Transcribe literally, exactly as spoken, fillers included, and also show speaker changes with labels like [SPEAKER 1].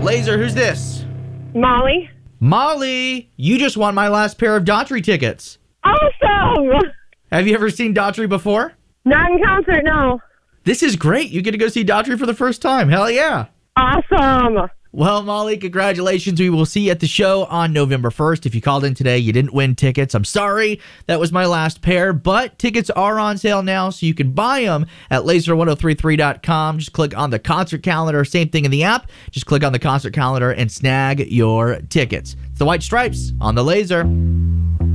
[SPEAKER 1] Laser, who's this?
[SPEAKER 2] Molly.
[SPEAKER 1] Molly, you just won my last pair of Daughtry tickets.
[SPEAKER 2] Awesome!
[SPEAKER 1] Have you ever seen Daughtry before?
[SPEAKER 2] Not in concert, no.
[SPEAKER 1] This is great. You get to go see Daughtry for the first time. Hell yeah.
[SPEAKER 2] Awesome.
[SPEAKER 1] Well, Molly, congratulations. We will see you at the show on November first. If you called in today, you didn't win tickets. I'm sorry. That was my last pair, but tickets are on sale now, so you can buy them at laser ten thirty-three dot com. Just click on the concert calendar. Same thing in the app. Just click on the concert calendar and snag your tickets. It's the White Stripes on the Laser.